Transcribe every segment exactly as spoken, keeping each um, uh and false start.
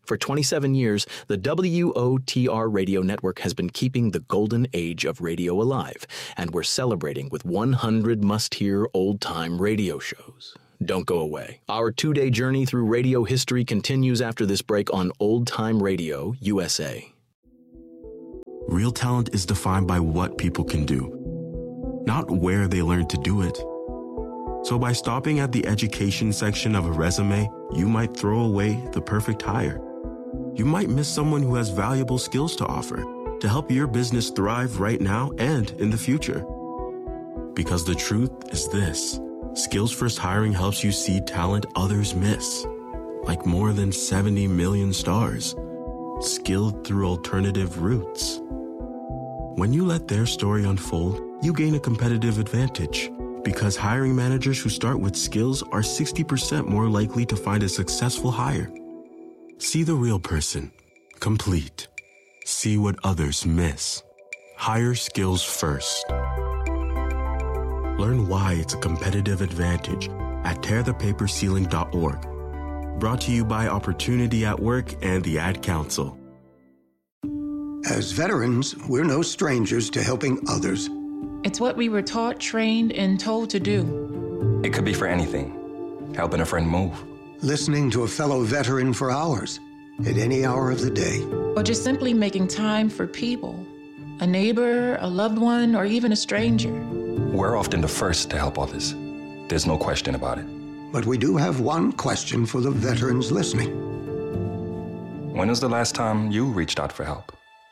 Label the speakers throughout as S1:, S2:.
S1: For twenty-seven years, the W O T R Radio Network has been keeping the golden age of radio alive, and we're celebrating with one hundred must-hear old-time radio shows. Don't go away. Our two-day journey through radio history continues after this break on Old Time Radio U S A.
S2: Real talent is defined by what people can do, not where they learn to do it. So by stopping at the education section of a resume, you might throw away the perfect hire. You might miss someone who has valuable skills to offer to help your business thrive right now and in the future. Because the truth is this: Skills First Hiring helps you see talent others miss, like more than seventy million stars, skilled through alternative routes. When you let their story unfold, you gain a competitive advantage, because hiring managers who start with skills are sixty percent more likely to find a successful hire. See the real person, complete. See what others miss. Hire skills first. Learn why it's a competitive advantage at tear the paper ceiling dot org. Brought to you by Opportunity at Work and the Ad Council.
S3: As veterans, we're no strangers to helping others.
S4: It's what we were taught, trained, and told to do.
S5: It could be for anything. Helping a friend move.
S3: Listening to a fellow veteran for hours, at any hour of the day.
S4: Or just simply making time for people. A neighbor, a loved one, or even a stranger.
S5: We're often the first to help others. There's no question about it.
S3: But we do have one question for the veterans listening.
S5: When was the last time you reached out for help?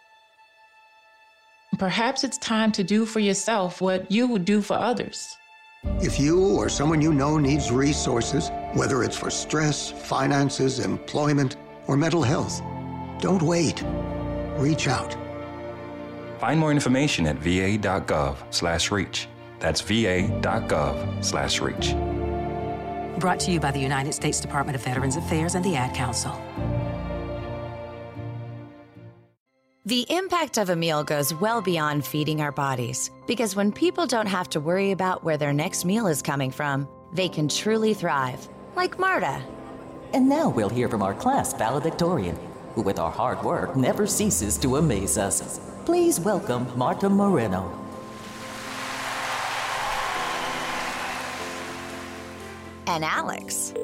S4: Perhaps it's time to do for yourself what you would do for others.
S3: If you or someone you know needs resources, whether it's for stress, finances, employment, or mental health, don't wait. Reach out.
S5: Find more information at va.gov slash reach. That's va.gov slash reach.
S6: Brought to you by the United States Department of Veterans Affairs and the Ad Council.
S7: The impact of a meal goes well beyond feeding our bodies, because when people don't have to worry about where their next meal is coming from, they can truly thrive, like Marta.
S8: And now we'll hear from our class valedictorian, who with our hard work never ceases to amaze us. Please welcome Marta Moreno.
S7: And Alex.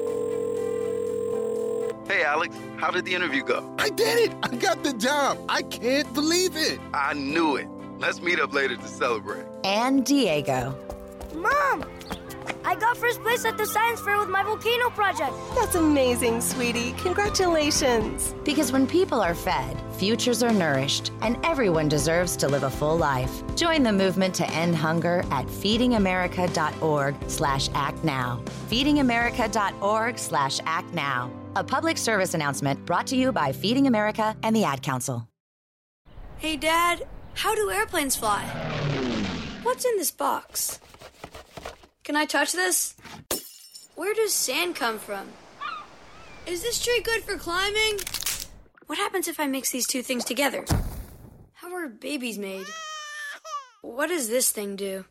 S9: Hey, Alex, how did the interview go?
S10: I did it! I got the job! I can't believe it!
S9: I knew it. Let's meet up later to celebrate.
S7: And Diego.
S11: Mom! I got first place at the science fair with my volcano project.
S12: That's amazing, sweetie. Congratulations.
S7: Because when people are fed, futures are nourished, and everyone deserves to live a full life. Join the movement to end hunger at feedingamerica.org slash act now. feedingamerica.org slash act now. A public service announcement brought to you by Feeding America and the Ad Council.
S11: Hey, Dad, how do airplanes fly? What's in this box? Can I touch this? Where does sand come from? Is this tree good for climbing? What happens if I mix these two things together? How are babies made? What does this thing do?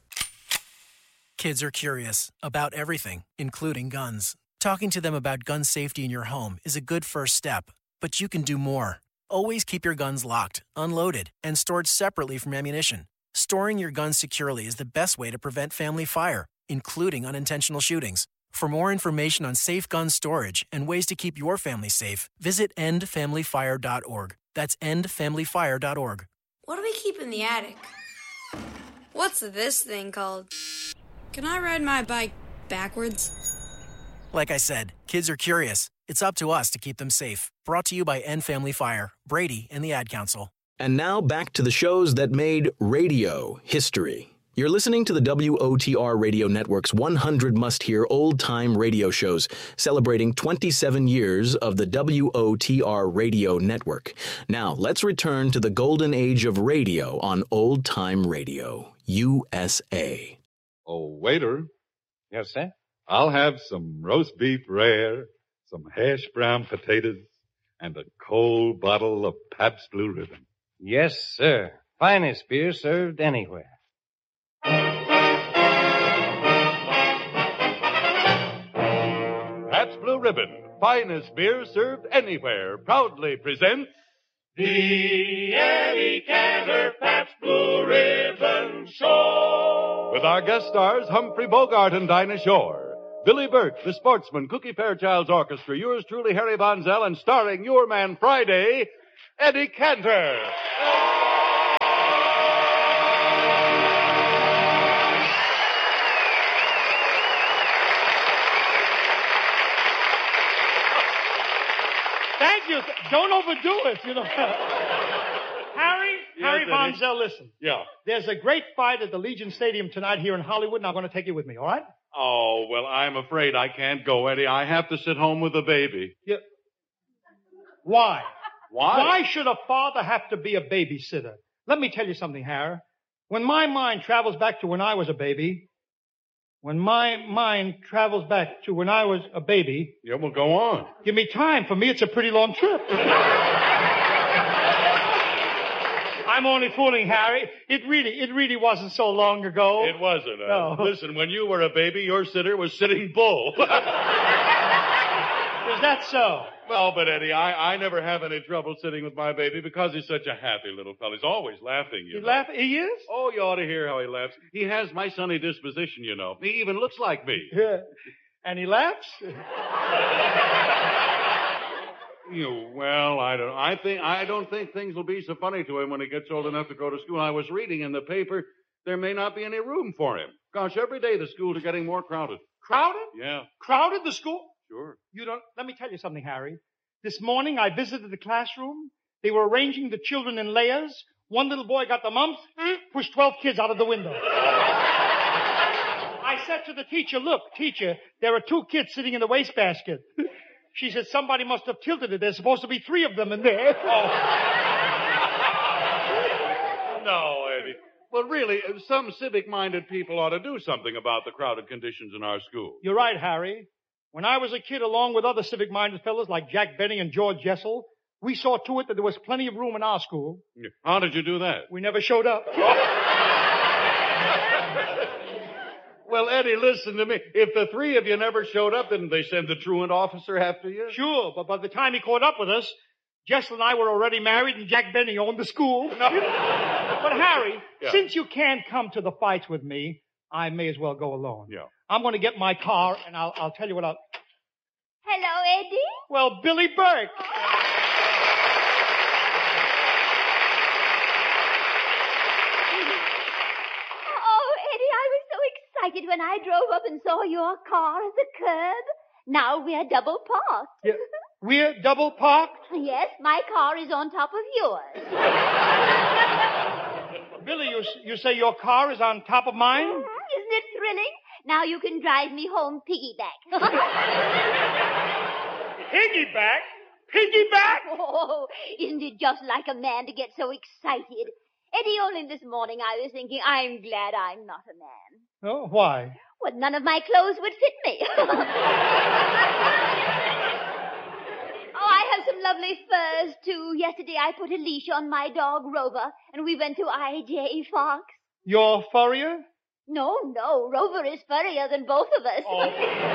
S13: Kids are curious about everything, including guns. Talking to them about gun safety in your home is a good first step, but you can do more. Always keep your guns locked, unloaded, and stored separately from ammunition. Storing your guns securely is the best way to prevent family fire, including unintentional shootings. For more information on safe gun storage and ways to keep your family safe, visit end family fire dot org. That's end family fire dot org.
S11: What do we keep in the attic? What's this thing called? Can I ride my bike backwards?
S13: Like I said, kids are curious. It's up to us to keep them safe. Brought to you by End Family Fire, Brady, and the Ad Council.
S1: And now back to the shows that made radio history. You're listening to the W O T R Radio Network's one hundred must-hear old-time radio shows, celebrating twenty-seven years of the W O T R Radio Network. Now, let's return to the golden age of radio on Old Time Radio, U S A.
S14: Oh, waiter.
S15: Yes, sir?
S14: I'll have some roast beef rare, some hash brown potatoes, and a cold bottle of Pabst Blue Ribbon.
S15: Yes, sir. Finest beer served anywhere.
S14: Pabst Blue Ribbon, finest beer served anywhere, proudly presents
S16: The Eddie Cantor Pabst Blue Ribbon Show.
S14: with our guest stars Humphrey Bogart and Dinah Shore, Billy Burke, the sportsman, Cookie Fairchild's Orchestra, yours truly, Harry Bonzell, and starring your man Friday, Eddie Cantor.
S17: Thank you. Don't overdo it, you know. Harry,
S14: Yes,
S17: Harry
S14: Eddie?
S17: Bonzell, listen.
S14: Yeah.
S17: There's a great fight at the Legion Stadium tonight here in Hollywood, and I'm going to take you with me, all right?
S14: Oh, well, I'm afraid I can't go, Eddie. I have to sit home with the baby.
S17: Yeah. Why?
S14: Why?
S17: Why should a father have to be a babysitter? Let me tell you something, Harry. When my mind travels back to when I was a baby, when my mind travels back to when I was a baby...
S14: Yeah, well, go on.
S17: Give me time. For me, it's a pretty long trip. I'm only fooling, Harry. It really, it really wasn't so long ago.
S14: It wasn't. Uh,
S17: No.
S14: Listen, when you were a baby, your sitter was Sitting Bull.
S17: Is that so?
S14: Well, but Eddie, I, I never have any trouble sitting with my baby because he's such a happy little fellow. He's always laughing, you
S17: He
S14: know.
S17: laugh? He is?
S14: Oh, you ought to hear how he laughs. He has my sunny disposition, you know. He even looks like me.
S17: Yeah. And he laughs?
S14: You, well, I don't. I think I don't think things will be so funny to him when he gets old enough to go to school. I was reading in the paper there may not be any room for him. Gosh, every day the schools are getting more crowded.
S17: Crowded?
S14: Yeah,
S17: Crowded the school?
S14: sure.
S17: You don't, let me tell you something, Harry. This morning I visited the classroom. They were arranging the children in layers. One little boy got the mumps, pushed twelve kids out of the window. I said to the teacher, look, teacher, there are two kids sitting in the wastebasket. She said, somebody must have tilted it. There's supposed to be three of them in there.
S14: No, Eddie. Well, really, some civic-minded people ought to do something about the crowded conditions in our school.
S17: You're right, Harry. When I was a kid, along with other civic-minded fellows like Jack Benny and George Jessel, we saw to it that there was plenty of room in our school.
S14: How did you do that?
S17: We never showed up.
S14: Well, Eddie, listen to me. If the three of you never showed up, didn't they send the truant officer after you?
S17: Sure, but by the time he caught up with us, Jessel and I were already married and Jack Benny owned the school. No. But Harry,
S14: Yeah.
S17: since you can't come to the fights with me, I may as well go alone.
S14: Yeah.
S17: I'm going to get my car and I'll, I'll tell you what I'll...
S18: Hello, Eddie.
S17: Well, Billy Burke.
S18: Oh, Eddie, I was so excited when I drove up and saw your car at the curb. Now we're double parked.
S17: Yeah. We're double parked?
S18: Yes, my car is on top of yours.
S17: Billy, you, you say your car is on top of mine?
S18: Isn't it thrilling? Now you can drive me home piggyback.
S17: Piggyback? Piggyback?
S18: Oh, isn't it just like a man to get so excited? Eddie, only this morning I was thinking, I'm glad I'm not a man.
S17: Oh, why?
S18: Well, none of my clothes would fit me. Oh, I have some lovely furs, too. Yesterday I put a leash on my dog, Rover, and we went to I J Fox.
S17: You're furrier?
S18: No, no, Rover is furrier than both of us.
S17: Oh.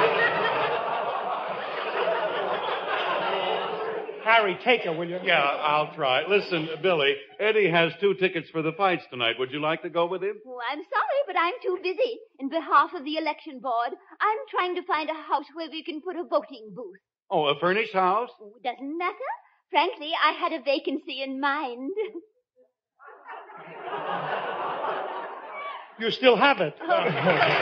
S17: Harry, take her, will you?
S14: Yeah, I'll try. Listen, Billy, Eddie has two tickets for the fights tonight. Would you like to go with him?
S18: Oh, I'm sorry, but I'm too busy. In behalf of the election board, I'm trying to find a house where we can put a voting booth.
S14: Oh, a furnished house?
S18: Oh, it doesn't matter. Frankly, I had a vacancy in mind.
S17: You still have it.
S18: Oh.
S17: but,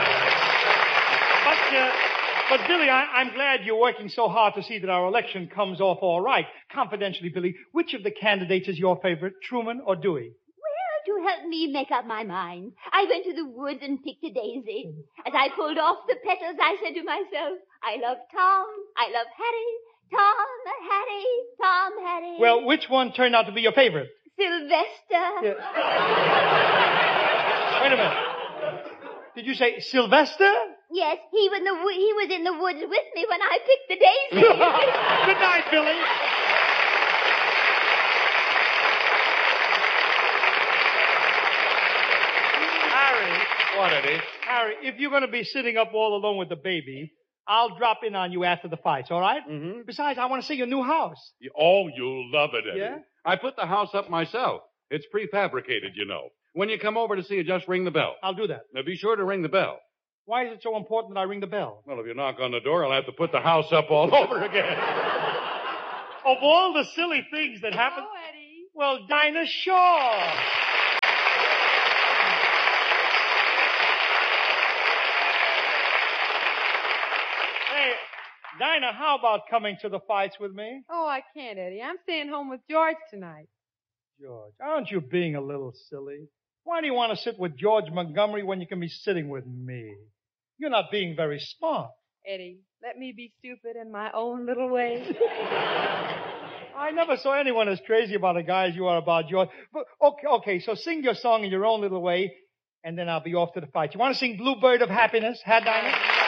S17: uh, but, Billy, I, I'm glad you're working so hard to see that our election comes off all right. Confidentially, Billy, which of the candidates is your favorite, Truman or Dewey?
S18: Well, to help me make up my mind, I went to the woods and picked a daisy. As I pulled off the petals, I said to myself, I love Tom, I love Harry, Tom, Harry, Tom, Harry.
S17: Well, which one turned out to be your favorite?
S18: Sylvester.
S17: Yeah. Wait a minute. Did you say Sylvester?
S18: Yes, he was, in the, wo- he was in the woods with me when I picked the daisy.
S17: Good night, Billy. Harry.
S14: What, Eddie?
S17: Harry, if you're going to be sitting up all alone with the baby, I'll drop in on you after the fights, all right?
S14: Mm-hmm.
S17: Besides, I want to see your new house.
S14: Oh, you'll love it, Eddie.
S17: Yeah?
S14: I put the house up myself. It's prefabricated, you know. When you come over to see it, just ring the bell.
S17: I'll do that.
S14: Now, be sure to ring the bell.
S17: Why is it so important that I ring the bell?
S14: Well, if you knock on the door, I'll have to put the house up all over again.
S17: Of all the silly things that happen...
S19: Oh, Eddie.
S17: Well, Dinah Shaw. Hey, Dinah, how about coming to the fights with me?
S19: Oh, I can't, Eddie. I'm staying home with George tonight.
S17: George, aren't you being a little silly? Why do you want to sit with George Montgomery when you can be sitting with me? You're not being very smart.
S19: Eddie, let me be stupid in my own little way.
S17: I never saw anyone as crazy about a guy as you are about George. But okay, okay, so sing your song in your own little way, and then I'll be off to the fight. You want to sing Bluebird of Happiness, huh, Dinah?